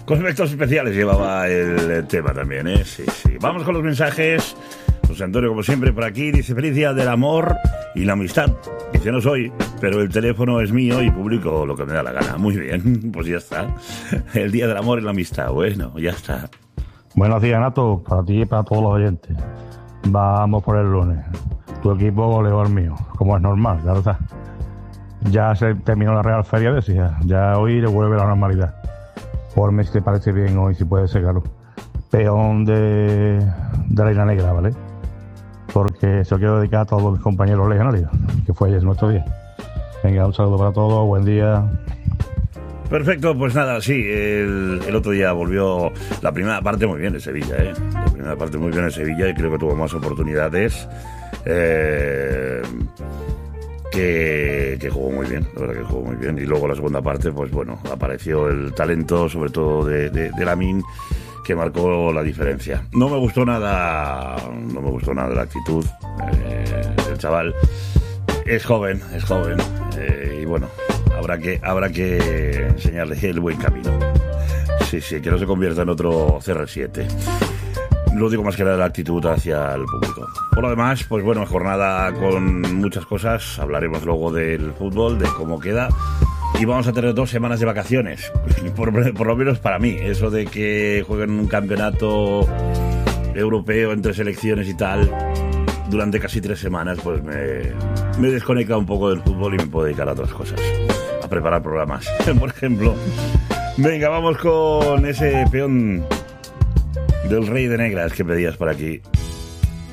Con efectos especiales llevaba el tema también, ¿eh? Sí. Vamos con los mensajes. José Antonio, como siempre, por aquí, dice: feliz día del amor y la amistad. Dice: no soy, pero el teléfono es mío y publico lo que me da la gana. Muy bien, pues ya está. El día del amor y la amistad, bueno, ya está. Buenos días, Nato, para ti y para todos los oyentes. Vamos por el lunes. Tu equipo goleó al mío, como es normal, claro está. Ya se terminó la Real Feria de Cija. Ya hoy le vuelve la normalidad. Por mí, si te parece bien hoy, si puede ser, claro. Peón de la Isla Negra, ¿vale? Porque se lo quiero dedicar a todos mis compañeros legionarios, que fue ayer nuestro día. Venga, un saludo para todos, buen día. Perfecto, pues nada, sí, el otro día volvió la primera parte muy bien de Sevilla, ¿eh? La primera parte muy bien de Sevilla y creo que tuvo más oportunidades. Que jugó muy bien, la verdad que jugó muy bien. Y luego la segunda parte, pues bueno, apareció el talento, sobre todo de Lamine, que marcó la diferencia. No me gustó nada la actitud del chaval. Es joven, y bueno, habrá que enseñarle el buen camino. Sí, que no se convierta en otro CR7. Lo digo más que nada de la actitud hacia el público. Por lo demás, pues bueno, jornada con muchas cosas. Hablaremos luego del fútbol, de cómo queda. Y vamos a tener 2 semanas de vacaciones. Por lo menos para mí. Eso de que jueguen un campeonato europeo entre selecciones y tal durante casi 3 semanas, pues me desconecta un poco del fútbol y me puedo dedicar a otras cosas. A preparar programas, por ejemplo. Venga, vamos con ese peón del Rey de Negras que pedías por aquí.